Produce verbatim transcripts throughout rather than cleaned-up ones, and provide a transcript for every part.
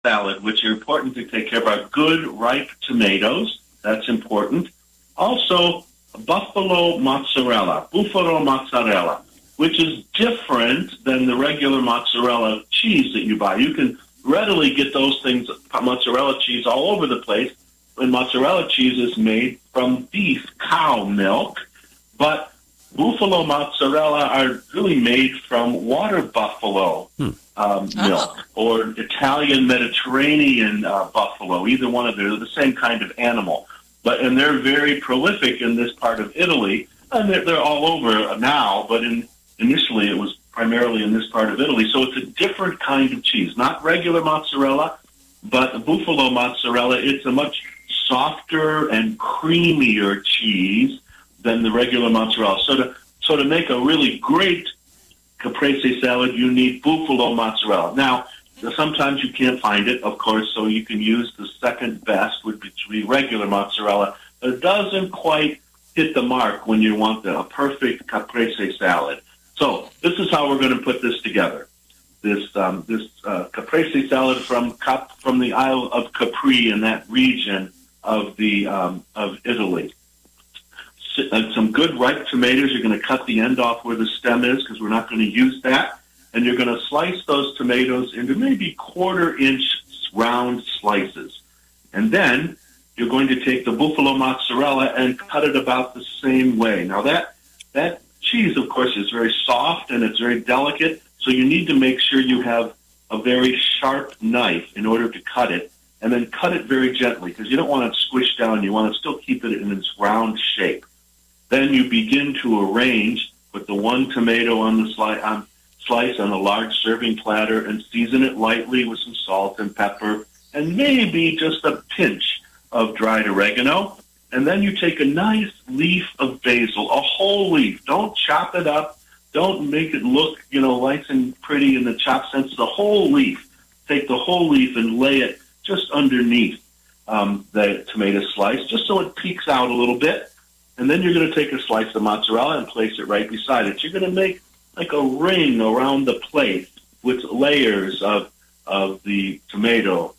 salad, which are important to take care of, are good ripe tomatoes. That's important. Also, buffalo mozzarella, buffalo mozzarella, which is different than the regular mozzarella cheese that you buy. You can readily get those things, mozzarella cheese, all over the place. And mozzarella cheese is made from beef, cow milk, but buffalo mozzarella are really made from water buffalo hmm. um, milk oh. or Italian Mediterranean uh, buffalo. Either one of them, they're the same kind of animal. But and they're very prolific in this part of Italy, and they're, they're all over now. But in, initially, it was primarily in this part of Italy. So it's a different kind of cheese, not regular mozzarella, but the buffalo mozzarella. It's a much softer and creamier cheese than the regular mozzarella. So to so to make a really great caprese salad, you need buffalo mozzarella. Now, sometimes you can't find it, of course, so you can use the second best, which would be regular mozzarella. But it doesn't quite hit the mark when you want the, a perfect caprese salad. So this is how we're going to put this together. This um, this uh, caprese salad from Cap, from the Isle of Capri in that region of the um, of Italy. Uh, some good ripe tomatoes. You're going to cut the end off where the stem is because we're not going to use that. And you're going to slice those tomatoes into maybe quarter-inch round slices. And then you're going to take the buffalo mozzarella and cut it about the same way. Now, that that cheese, of course, is very soft and it's very delicate, so you need to make sure you have a very sharp knife in order to cut it, and then cut it very gently because you don't want it squished down. You want to still keep it in its round shape. Then you begin to arrange with the one tomato on the slice on slice on a large serving platter and season it lightly with some salt and pepper and maybe just a pinch of dried oregano. And then you take a nice leaf of basil, a whole leaf. Don't chop it up. Don't make it look, you know, nice and pretty in the chop sense. The whole leaf. Take the whole leaf and lay it just underneath um, the tomato slice, just so it peeks out a little bit. And then you're going to take a slice of mozzarella and place it right beside it. You're going to make like a ring around the plate with layers of of the tomato,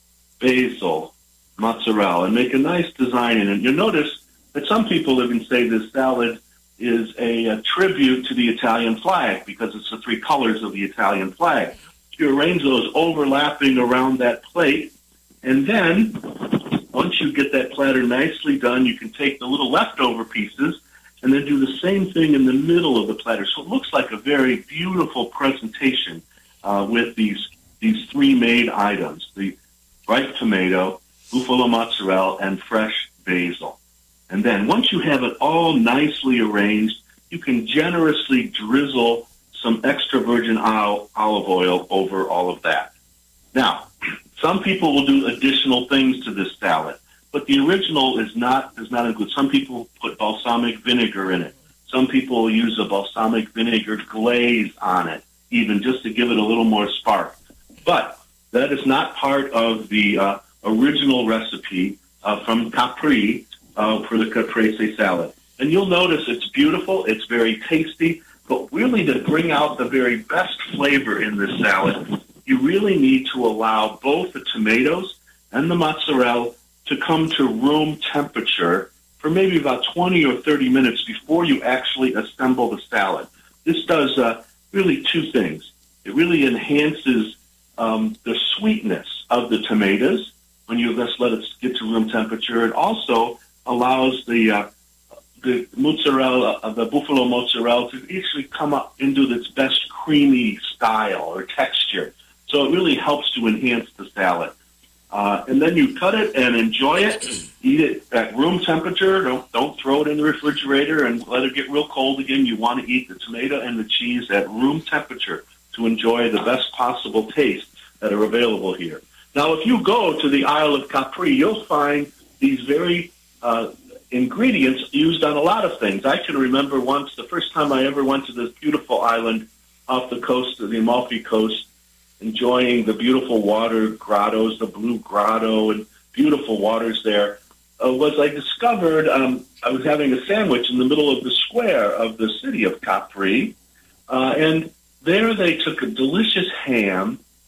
basil, mozzarella, and make a nice design in it. You'll notice that some people even say this salad is a, a tribute to the Italian flag because it's the three colors of the Italian flag. You arrange those overlapping around that plate, and then once you get that platter nicely done, you can take the little leftover pieces and then do the same thing in the middle of the platter. So it looks like a very beautiful presentation uh, with these these three made items, the ripe tomato, buffalo mozzarella, and fresh basil. And then once you have it all nicely arranged, you can generously drizzle some extra virgin olive oil over all of that. Now, some people will do additional things to this salad, but the original is not is not included. Some people put balsamic vinegar in it. Some people use a balsamic vinegar glaze on it, even just to give it a little more spark. But that is not part of the uh, original recipe uh, from Capri uh, for the caprese salad. And you'll notice it's beautiful, it's very tasty, but really to bring out the very best flavor in this salad, you really need to allow both the tomatoes and the mozzarella to come to room temperature for maybe about twenty or thirty minutes before you actually assemble the salad. This does uh, really two things. It really enhances um, the sweetness of the tomatoes when you just let it get to room temperature. It also allows the uh, the mozzarella, uh, the buffalo mozzarella, to actually come up into its best creamy style or texture. So it really helps to enhance the salad. Uh, and then you cut it and enjoy it. Eat it at room temperature. Don't don't throw it in the refrigerator and let it get real cold again. You want to eat the tomato and the cheese at room temperature to enjoy the best possible taste that are available here. Now, if you go to the Isle of Capri, you'll find these very uh, ingredients used on a lot of things. I can remember once, the first time I ever went to this beautiful island off the coast of the Amalfi Coast, enjoying the beautiful water grottos, the blue grotto and beautiful waters there, uh, was I discovered um, I was having a sandwich in the middle of the square of the city of Capri, uh, and there they took a delicious ham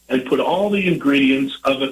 and put all the ingredients of a